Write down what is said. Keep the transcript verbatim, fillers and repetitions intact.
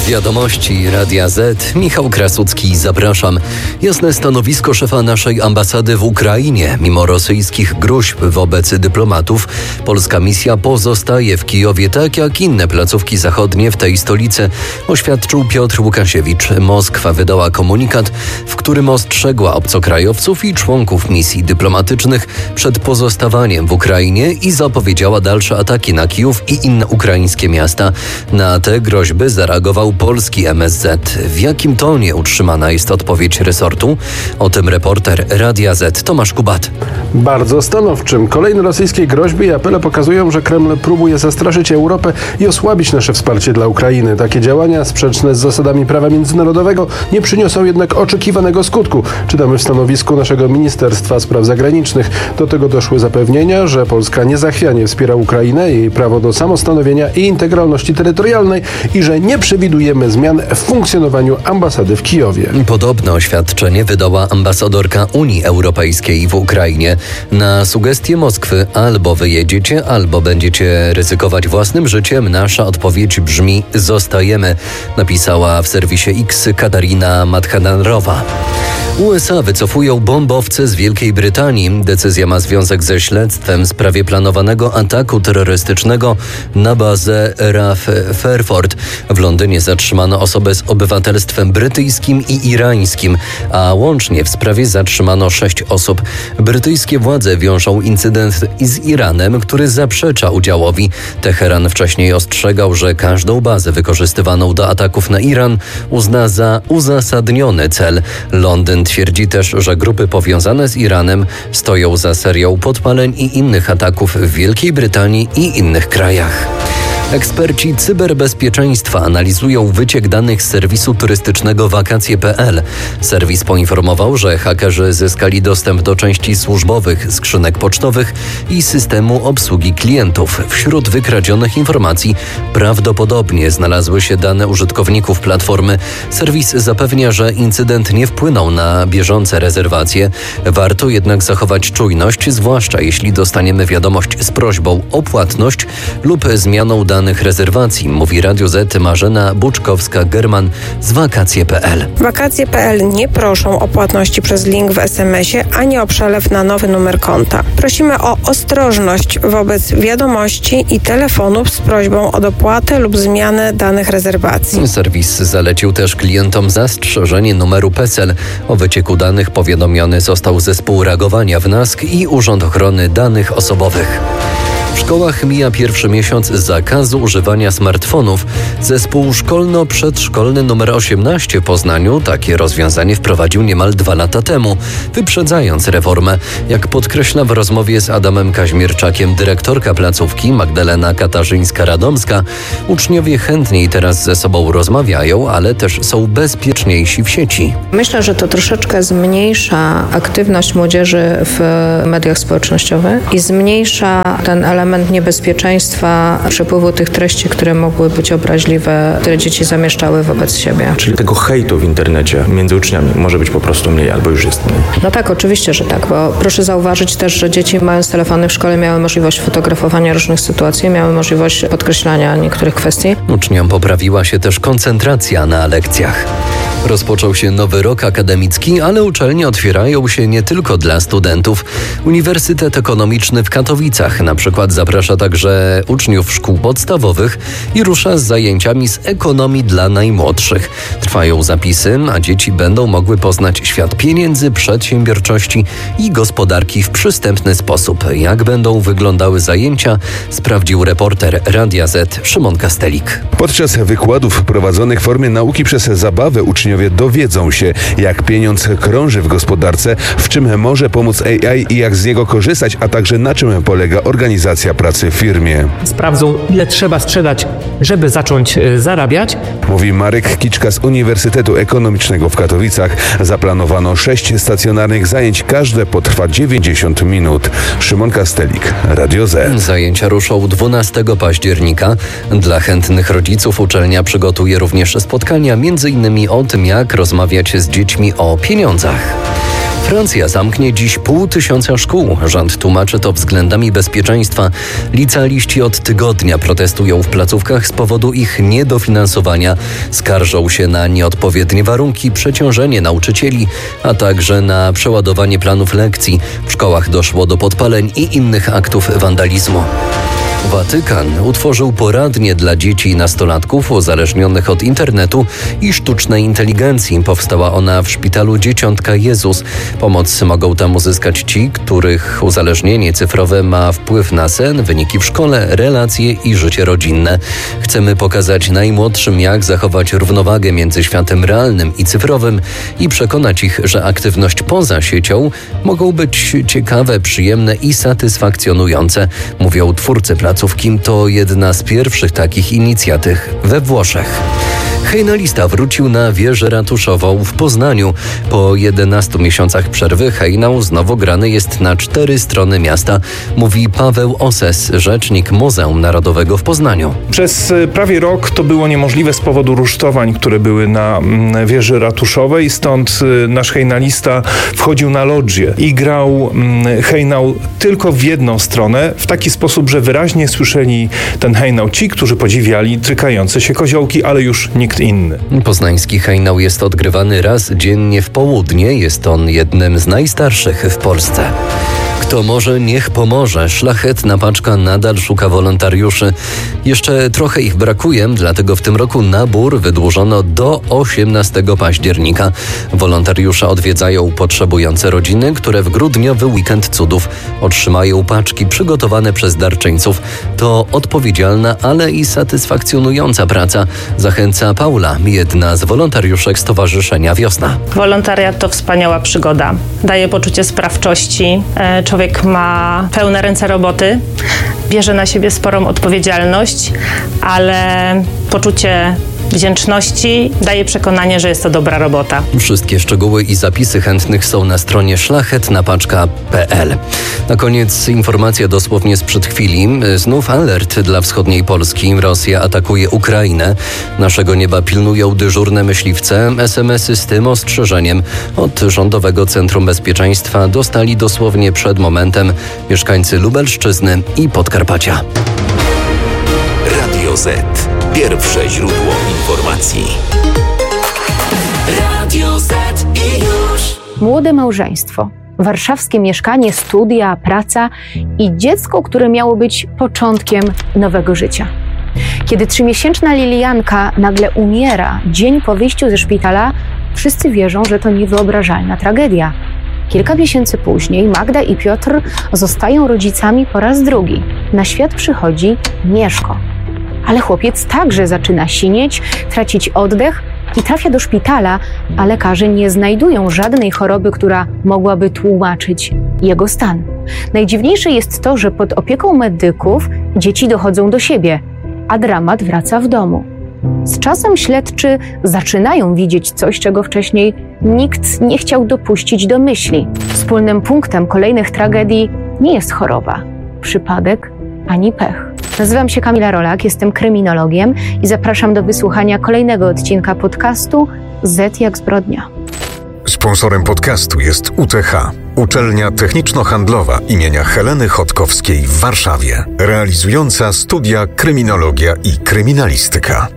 Wiadomości Radia Z. Michał Krasucki, zapraszam. Jasne stanowisko szefa naszej ambasady w Ukrainie. Mimo rosyjskich groźb wobec dyplomatów, polska misja pozostaje w Kijowie, tak jak inne placówki zachodnie w tej stolicy, oświadczył Piotr Łukasiewicz. Moskwa wydała komunikat, w którym ostrzegła obcokrajowców i członków misji dyplomatycznych przed pozostawaniem w Ukrainie i zapowiedziała dalsze ataki na Kijów i inne ukraińskie miasta. Na te groźby zareagował polski M S Z. W jakim tonie utrzymana jest odpowiedź resortu? O tym reporter Radia Z Tomasz Kubat. Bardzo stanowczym. Kolejne rosyjskie groźby i apele pokazują, że Kreml próbuje zastraszyć Europę i osłabić nasze wsparcie dla Ukrainy. Takie działania sprzeczne z zasadami prawa międzynarodowego nie przyniosą jednak oczekiwanego skutku. Czytamy w stanowisku naszego Ministerstwa Spraw Zagranicznych. Do tego doszły zapewnienia, że Polska niezachwianie wspiera Ukrainę, jej prawo do samostanowienia i integralności terytorialnej i że nie przewidujemy zmian w funkcjonowaniu ambasady w Kijowie. Podobne oświadczenie wydała ambasadorka Unii Europejskiej w Ukrainie. Na sugestię Moskwy albo wyjedziecie, albo będziecie ryzykować własnym życiem. Nasza odpowiedź brzmi: zostajemy, napisała w serwisie X Katarina Madhanarowa. U S A wycofują bombowce z Wielkiej Brytanii. Decyzja ma związek ze śledztwem w sprawie planowanego ataku terrorystycznego na bazę R A F Fairford. W Londynie zatrzymano osobę z obywatelstwem brytyjskim i irańskim, a łącznie w sprawie zatrzymano sześć osób. Brytyjskie władze wiążą incydent z Iranem, który zaprzecza udziałowi. Teheran wcześniej ostrzegał, że każdą bazę wykorzystywaną do ataków na Iran uzna za uzasadniony cel. Londyn twierdzi też, że grupy powiązane z Iranem stoją za serią podpaleń i innych ataków w Wielkiej Brytanii i innych krajach. Eksperci cyberbezpieczeństwa analizują wyciek danych z serwisu turystycznego wakacje kropka p l. Serwis poinformował, że hakerzy zyskali dostęp do części służbowych, skrzynek pocztowych i systemu obsługi klientów. Wśród wykradzionych informacji prawdopodobnie znalazły się dane użytkowników platformy. Serwis zapewnia, że incydent nie wpłynął na bieżące rezerwacje. Warto jednak zachować czujność, zwłaszcza jeśli dostaniemy wiadomość z prośbą o płatność lub zmianą danych danych rezerwacji, mówi Radio Z Marzena Buczkowska-German z wakacje kropka p l. wakacje kropka p l nie proszą o płatności przez link w es em esie ani o przelew na nowy numer konta. Prosimy o ostrożność wobec wiadomości i telefonów z prośbą o dopłatę lub zmianę danych rezerwacji. Serwis zalecił też klientom zastrzeżenie numeru PESEL. O wycieku danych powiadomiony został Zespół Reagowania w NASK i Urząd Ochrony Danych Osobowych. W szkołach mija pierwszy miesiąc zakazu używania smartfonów. Zespół szkolno-przedszkolny numer osiemnaście w Poznaniu takie rozwiązanie wprowadził niemal dwa lata temu, wyprzedzając reformę. Jak podkreśla w rozmowie z Adamem Kaźmierczakiem dyrektorka placówki Magdalena Katarzyńska-Radomska, uczniowie chętniej teraz ze sobą rozmawiają, ale też są bezpieczniejsi w sieci. Myślę, że to troszeczkę zmniejsza aktywność młodzieży w mediach społecznościowych i zmniejsza ten element niebezpieczeństwa przepływu tych treści, które mogły być obraźliwe, które dzieci zamieszczały wobec siebie. Czyli tego hejtu w internecie między uczniami może być po prostu mniej albo już jest mniej. No tak, oczywiście, że tak, bo proszę zauważyć też, że dzieci mając telefony w szkole miały możliwość fotografowania różnych sytuacji, miały możliwość podkreślania niektórych kwestii. Uczniom poprawiła się też koncentracja na lekcjach. Rozpoczął się nowy rok akademicki, ale uczelnie otwierają się nie tylko dla studentów. Uniwersytet Ekonomiczny w Katowicach na przykład zaprasza także uczniów szkół podstawowych i rusza z zajęciami z ekonomii dla najmłodszych. Trwają zapisy, a dzieci będą mogły poznać świat pieniędzy, przedsiębiorczości i gospodarki w przystępny sposób. Jak będą wyglądały zajęcia, sprawdził reporter Radia Z Szymon Kastelik. Podczas wykładów prowadzonych w formie nauki przez zabawę uczniowie dowiedzą się, jak pieniądz krąży w gospodarce, w czym może pomóc A I i jak z niego korzystać, a także na czym polega organizacja pracy w firmie. Sprawdzą, ile trzeba sprzedać, żeby zacząć y, zarabiać. Mówi Marek Kiczka z Uniwersytetu Ekonomicznego w Katowicach. Zaplanowano sześć stacjonarnych zajęć, każde potrwa dziewięćdziesiąt minut. Szymon Kastelik, Radio Z. Zajęcia ruszą dwunastego października. Dla chętnych rodziców uczelnia przygotuje również spotkania między innymi o tym, jak rozmawiać z dziećmi o pieniądzach. Francja zamknie dziś pół tysiąca szkół. Rząd tłumaczy to względami bezpieczeństwa. Licealiści od tygodnia protestują w placówkach z powodu ich niedofinansowania. Skarżą się na nieodpowiednie warunki, przeciążenie nauczycieli, a także na przeładowanie planów lekcji. W szkołach doszło do podpaleń i innych aktów wandalizmu. Watykan utworzył poradnię dla dzieci i nastolatków uzależnionych od internetu i sztucznej inteligencji. Powstała ona w szpitalu Dzieciątka Jezus. Pomoc mogą tam uzyskać ci, których uzależnienie cyfrowe ma wpływ na sen, wyniki w szkole, relacje i życie rodzinne. Chcemy pokazać najmłodszym, jak zachować równowagę między światem realnym i cyfrowym i przekonać ich, że aktywność poza siecią mogą być ciekawe, przyjemne i satysfakcjonujące, mówią twórcy placówki. To jedna z pierwszych takich inicjatyw we Włoszech. Hejnalista wrócił na wieżę ratuszową w Poznaniu. Po jedenastu miesiącach przerwy hejnał znowu grany jest na cztery strony miasta, mówi Paweł Oses, rzecznik Muzeum Narodowego w Poznaniu. Przez prawie rok to było niemożliwe z powodu rusztowań, które były na wieży ratuszowej, stąd nasz hejnalista wchodził na lodżię i grał hejnał tylko w jedną stronę, w taki sposób, że wyraźnie słyszeli ten hejnał ci, którzy podziwiali trykające się koziołki, ale już nikt inny. Poznański hejnał jest odgrywany raz dziennie w południe. Jest on jednym z najstarszych w Polsce. Kto może, niech pomoże. Szlachetna Paczka nadal szuka wolontariuszy. Jeszcze trochę ich brakuje, dlatego w tym roku nabór wydłużono do osiemnastego października. Wolontariusze odwiedzają potrzebujące rodziny, które w grudniowy weekend cudów otrzymają paczki przygotowane przez darczyńców. To odpowiedzialna, ale i satysfakcjonująca praca, zachęca Paula, jedna z wolontariuszek Stowarzyszenia Wiosna. Wolontariat to wspaniała przygoda. Daje poczucie sprawczości. Człowiek ma pełne ręce roboty, bierze na siebie sporą odpowiedzialność, ale poczucie wdzięczności daje przekonanie, że jest to dobra robota. Wszystkie szczegóły i zapisy chętnych są na stronie szlachetna paczka kropka p l. Na koniec informacja dosłownie sprzed chwili. Znów alert dla wschodniej Polski. Rosja atakuje Ukrainę. Naszego nieba pilnują dyżurne myśliwce. es em esy z tym ostrzeżeniem od Rządowego Centrum Bezpieczeństwa dostali dosłownie przed momentem mieszkańcy Lubelszczyzny i Podkarpacia. Radio Z. Pierwsze źródło informacji. Radio Z i już. Młode małżeństwo, warszawskie mieszkanie, studia, praca i dziecko, które miało być początkiem nowego życia. Kiedy trzymiesięczna Lilianka nagle umiera dzień po wyjściu ze szpitala, wszyscy wierzą, że to niewyobrażalna tragedia. Kilka miesięcy później Magda i Piotr zostają rodzicami po raz drugi. Na świat przychodzi Mieszko. Ale chłopiec także zaczyna sinieć, tracić oddech i trafia do szpitala, a lekarze nie znajdują żadnej choroby, która mogłaby tłumaczyć jego stan. Najdziwniejsze jest to, że pod opieką medyków dzieci dochodzą do siebie, a dramat wraca w domu. Z czasem śledczy zaczynają widzieć coś, czego wcześniej nikt nie chciał dopuścić do myśli. Wspólnym punktem kolejnych tragedii nie jest choroba, przypadek ani pech. Nazywam się Kamila Rolak, jestem kryminologiem i zapraszam do wysłuchania kolejnego odcinka podcastu Z jak zbrodnia. Sponsorem podcastu jest U T H, Uczelnia Techniczno-Handlowa imienia Heleny Chodkowskiej w Warszawie, realizująca studia kryminologia i kryminalistyka.